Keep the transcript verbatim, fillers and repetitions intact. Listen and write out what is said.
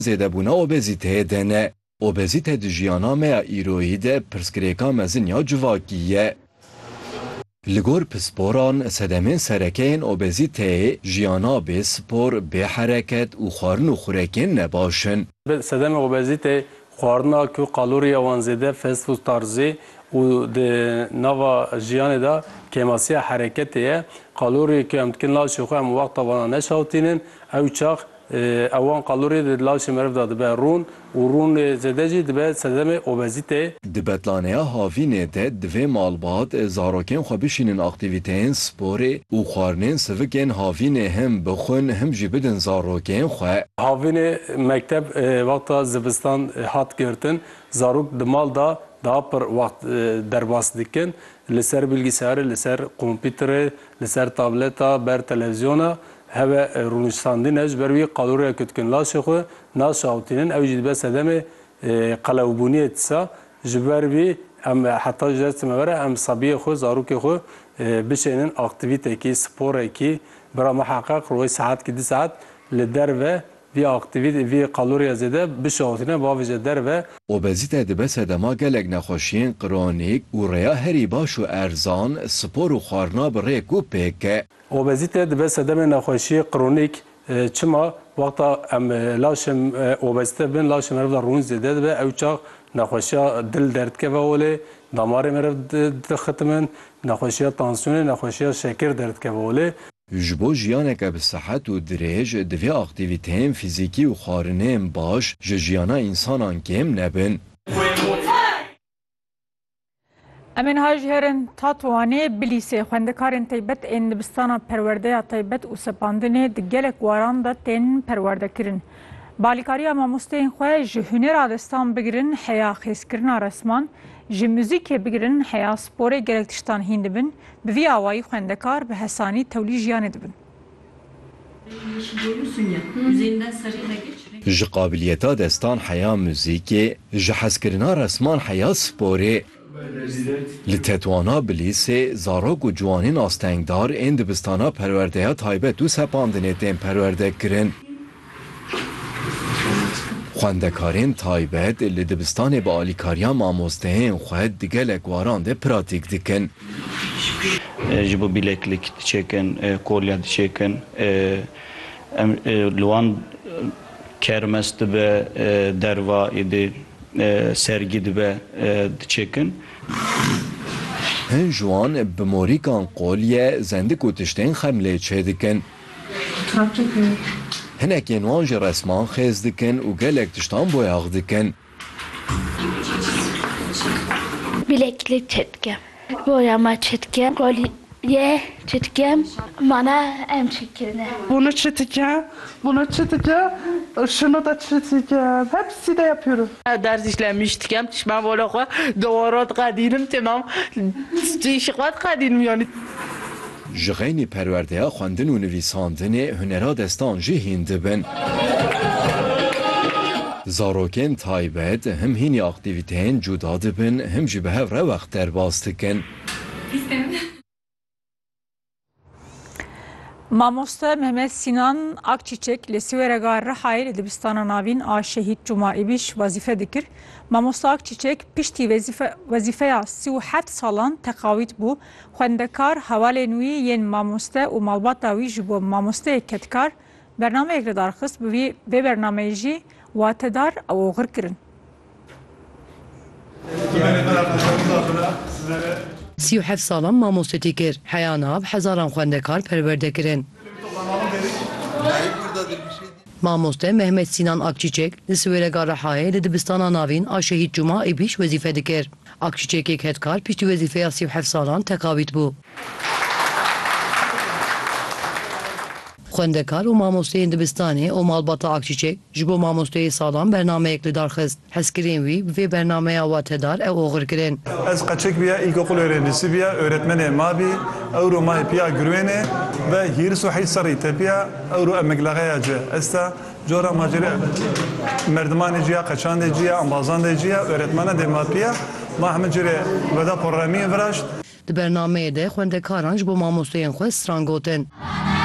Zêdebûna obezîteyê de ne. Obezîte di jiyana me ya îroyî de pirsgirêka mezin ya civakî ye. Li gor pisporan sedemên serekeyên obezîteyê jiyana bê spor, bê hereket û xwarin û xurekên nebaş in. Sedemê obezîtê xwarina ku kaloriya wan zêde fast food tarzê û di nava jiyanê de kêmasiya hereketê ye. Kaloriyê ku em dikin laşê xwe em wexta wan neşawtînin ew çax ewan kaloriyê di laşê meriv de dibe rûn û rûnê zêde jî dibe sedemê obezîteyê. Di betlaneya havînê de divê malbat zarokên xwe bişînin aktivîteyên sporê û xwarinên sivikên havînê hem bixwin hem jî bidin zarokên xwe. Havînê mekteb wexta zivistan hat girtin, zarok di mal da daha pir wext derbas dikin li ser bilgisayarê, li ser kompîterê, li ser tableta, ber televizyona heve rûniştandîne ji ber wî kaloriya ku dikin laşê xwe naşawtînin ew jî dibe sedemê qelewbûniyê disa ji ber wî em heta ji destê me were em sabiyê xwe zarokê xwe bişênin aktivîtekî, sporekî bira miheqeq rojê saetkî dî saet li derve vî aktivîte vî kaloriya zêde bişawtîne bavê ji derve. Obezîte dibe sedema gelek nexweşiyên kronîk û rêya herî baş û erzan spor û xwarina bi rêk û pêk. Obezîte dibe sedemê nexweşiyê kronîk çima wexta em laşê obezîte bin laşê meriv de rûn zêde dibe ew çax nexweşiya dil derdkeve olê, damarê meriv dixitimin, nexweşiya tansiyonê, nexweşiya şekir derdkeve olê. Ji bo jiyaneke bi sihet û dirêj divê aktivîteyên fîzîkî û xwarinên baş ji jiyana însanan kêm nebin. Em ên ha ji herin Tatwanê Bilîsê xwendekarên taybet ên dibistana perwerdeya taybet û sepandinê di gelek waran de tên perwerdekirin. Balîkariya mamosteyên xwe ji hunêra destan bigirin heya xêzkirina resman, ji muzîkê bigirin heya sporê gelek tiştan hîn dibin, bi vî awayî xwendekar bi hesanî tewlî jiyanê dibin. Ji qabiliyeta destan heya muzîkê, ji hezkirina resman heya sporê. Li Tetwana Bilîsê zarok û ciwanên astengdar ên dibistana perwerdeya taybet û sepandinê tên perwerdekirin. Xwendekarên taybet li dibistanê bi alîkariya mamosteyên xwe di gelek waran de pratîk dikin. Ji bo bileklik diçêkin, kolya diçêkin, li wan kermes dibe, derva êdî sergî dibe diçêkin. Hin ji wan bi morîkan kolye zendik û tiştên xemlê çê dikin. Hinekên wan ji resman xêz dikin û gelek tiştan boyax dikin. Bileklik çetkem, boyama çetkem, kolye çetkem, bana em çekirine. Bunu çetkem, bunu çetkem, şunu da çetkem, hepsi de yapıyorum. Ders işlemiştim, ben böyle doğrat kadinim tamam, işikat kadinim yani. Ji xeynî perwerdeya xwendin û nivîsandinê hunera destan jî hîn dibin. Zarokên taybet hem hînî aktivîteyên cuda dibin hem jî bi hev re wext derbas dikin. Mamoste Mehmet Sinan Akçiçek li Siwêrega Rihayê li dibistana navîn a Şehîd Cuma Êbîş wezîfe dikir. Mamoste Akçiçek piştî wezîfeya sî û heft salan teqawît bû. Xwendekar hevalên wî yên mamoste û malbata wî ji bo mamosteyê ketkar bernameyek li darxist bi vî vê bernameyê jî watedar ew oxir kirin. Sî û heft salan mamostetî kir. Heya nav hezaran xwendekar perwerdekirin. Mamoste Mehmet Sinan Akçiçek li Siwêrega Rihayê li dibistana navîn a Şehîd Cuma Êbîş wezîfe dikir. Akçiçekê ketkar piştî wezîfeya sî û heft salan teqawît bû. Xwendekar û mamosteyên dibistanê û malbata Akçiçek ji bo mamosteyê salan bernameyek li darxist. Hezkirên wî bi vê bernameya watedar ew oxir kirin. Ez qeçek biya ilkokul öğrencisi biya öğretmenê mabî ew ro mayê piya girwênê ve hîrs û heyserî te piya ew ro emeklaxeya ce. Ez ta cora macerê merdimanê ciya, qeçandê ciya, ambazandê ciya, öğretmana dê mapiya ma hemî cerê veda programiyê viraşt. Di bernameyê de xwendekaran ji bo mamosteyên xwe stran gotin.